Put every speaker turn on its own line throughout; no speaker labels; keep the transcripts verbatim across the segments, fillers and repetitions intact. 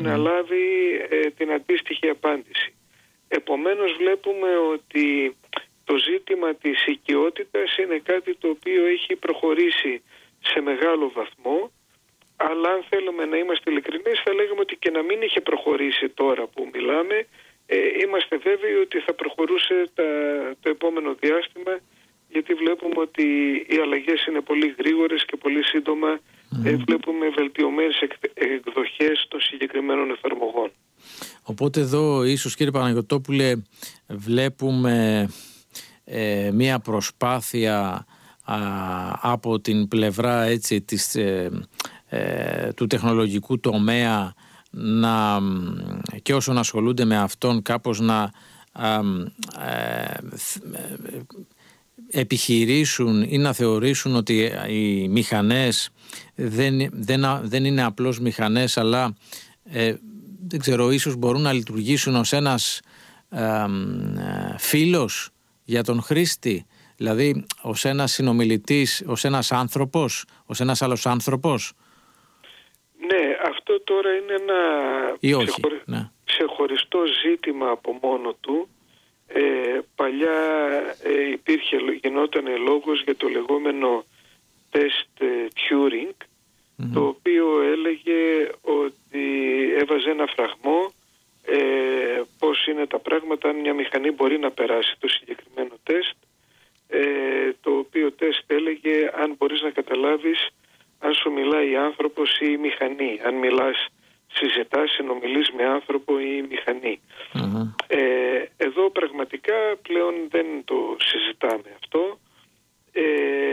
να λάβει ε, την αντίστοιχη απάντηση. Επομένως βλέπουμε ότι το ζήτημα της οικειότητας είναι κάτι το οποίο έχει προχωρήσει σε μεγάλο βαθμό, αλλά αν θέλουμε να είμαστε ειλικρινείς θα λέγαμε ότι και να μην είχε προχωρήσει τώρα που μιλάμε, ε, είμαστε βέβαιοι ότι θα προχωρούσε τα, το επόμενο διάστημα, γιατί βλέπουμε ότι οι αλλαγές είναι πολύ γρήγορες και πολύ σύντομα mm. ε, βλέπουμε βελτιωμένες εκδοχές των συγκεκριμένων εφαρμογών.
Οπότε εδώ ίσως, κύριε Παναγιωτόπουλε, βλέπουμε ε, μία προσπάθεια α, από την πλευρά έτσι, της, ε, ε, του τεχνολογικού τομέα να, και όσων ασχολούνται με αυτόν κάπως να α, ε, ε, επιχειρήσουν ή να θεωρήσουν ότι οι μηχανές δεν, δεν, δεν είναι απλώς μηχανές, αλλά ε, δεν ξέρω, ίσως μπορούν να λειτουργήσουν ως ένας ε, ε, φίλος για τον χρήστη, δηλαδή ως ένας συνομιλητής, ως ένας άνθρωπος, ως ένας άλλος άνθρωπος.
Ναι, αυτό τώρα είναι ένα
ή όχι,
ξεχωρι...
ναι.
ξεχωριστό ζήτημα από μόνο του. Ε, παλιά ε, υπήρχε, γινόταν λόγος για το λεγόμενο τεστ Turing, mm-hmm. το οποίο έλεγε ότι έβαζε ένα φραγμό ε, πώς είναι τα πράγματα αν μια μηχανή μπορεί να περάσει το συγκεκριμένο τεστ, ε, το οποίο τεστ έλεγε αν μπορείς να καταλάβεις αν σου μιλάει άνθρωπος ή μηχανή, αν μιλάς, συζητάς, συνομιλείς με άνθρωπο ή μηχανή. Mm-hmm. Ε, εδώ πραγματικά πλέον δεν το συζητάμε αυτό. Ε,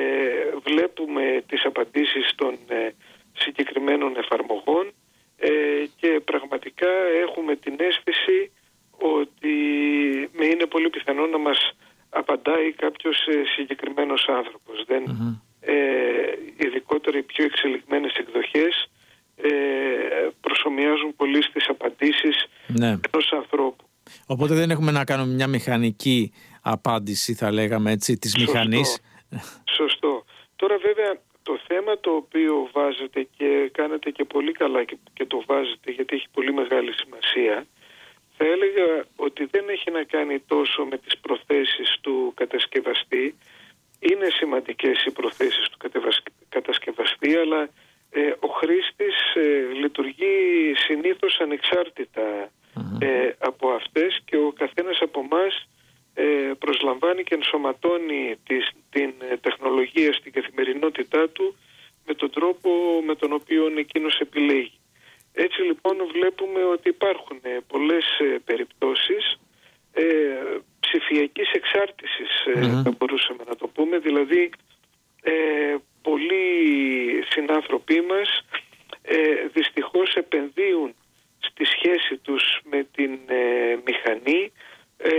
βλέπουμε τις απαντήσεις των ε, συγκεκριμένων εφαρμογών ε, και πραγματικά έχουμε την αίσθηση ότι με είναι πολύ πιθανό να μας απαντάει κάποιος ε, συγκεκριμένος άνθρωπος. Δεν, mm-hmm. ε, ειδικότερα οι πιο εξελιγμένες εκδοχές ε, προσομοιάζουν πολύ στις απαντήσεις ναι. ενός ανθρώπου.
Οπότε δεν έχουμε να κάνουμε μια μηχανική απάντηση, θα λέγαμε έτσι, της
Σωστό.
μηχανής.
Σωστό. Τώρα βέβαια το θέμα το οποίο βάζετε και κάνετε και πολύ καλά και, και το βάζετε γιατί έχει πολύ μεγάλη σημασία, θα έλεγα ότι δεν έχει να κάνει τόσο με τις προθέσεις του κατασκευαστή. Είναι σημαντικές οι προθέσεις του κατασκευαστή, αλλά ε, ο χρήστης ε, λειτουργεί συνήθως ανεξάρτητα mm-hmm. ε, από αυτές και ο καθένας από εμάς ε, προσλαμβάνει και ενσωματώνει τις, την ε, τεχνολογία στην καθημερινότητά του με τον τρόπο με τον οποίο εκείνος επιλέγει. Έτσι λοιπόν βλέπουμε ότι υπάρχουν ε, πολλές ε, περιπτώσεις ε, ψηφιακής εξάρτησης ε, mm-hmm. θα μπορούσαμε να το πούμε, δηλαδή ε, πολλοί συνάνθρωποι μας ε, δυστυχώς επενδύουν στη σχέση τους με την ε, μηχανή ε,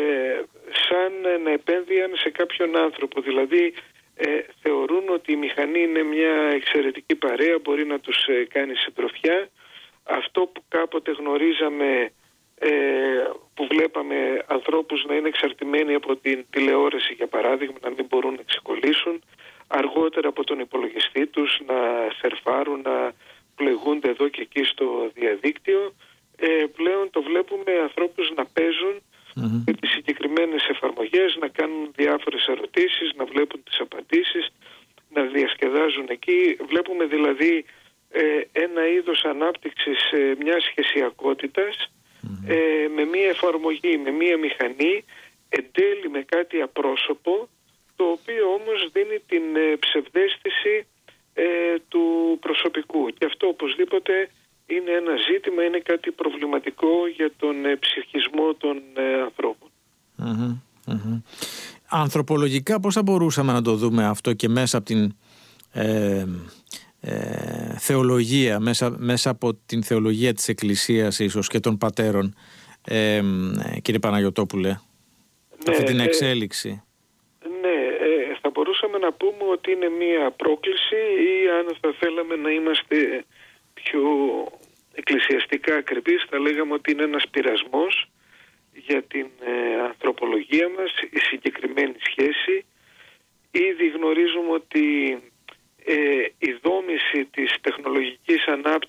σαν να επένδυαν σε κάποιον άνθρωπο. Δηλαδή ε, θεωρούν ότι η μηχανή είναι μια εξαιρετική παρέα, μπορεί να τους ε, κάνει συντροφιά. Αυτό που κάποτε γνωρίζαμε, ε, που βλέπαμε ανθρώπους να είναι εξαρτημένοι από την τηλεόραση για παράδειγμα, να μην μπορούν να ξεκολλήσουν, αργότερα από τον υπολογιστή τους να σερφάρουν, να πλεγούνται εδώ και εκεί στο διαδίκτυο, ε, πλέον το βλέπουμε ανθρώπους να παίζουν mm-hmm. με τις συγκεκριμένες εφαρμογές, να κάνουν διάφορες ερωτήσεις, να βλέπουν τις απαντήσεις, να διασκεδάζουν εκεί. Βλέπουμε δηλαδή ε, ένα είδος ανάπτυξης ε, μιας σχεσιακότητας mm-hmm. ε, με μία εφαρμογή, με μία μηχανή, εν τέλει με κάτι απρόσωπο, το οποίο όμως δίνει την ε, ψευδαίσθηση ε, του προσωπικού. Και αυτό οπωσδήποτε είναι ένα ζήτημα, είναι κάτι προβληματικό για τον ε, ψυχισμό των ε, ανθρώπων.
Mm-hmm, mm-hmm. Ανθρωπολογικά πώς θα μπορούσαμε να το δούμε αυτό και μέσα από την ε, ε, θεολογία, μέσα, μέσα από την θεολογία της Εκκλησίας ίσως και των πατέρων, ε, ε, κύριε Παναγιωτόπουλε, ναι, αυτή την εξέλιξη?
Θα μπορούσαμε να πούμε ότι είναι μία πρόκληση ή αν θα θέλαμε να είμαστε πιο εκκλησιαστικά ακριβείς θα λέγαμε ότι είναι ένας πειρασμός για την ε, ανθρωπολογία μας, η συγκεκριμένη σχέση. Ήδη γνωρίζουμε ότι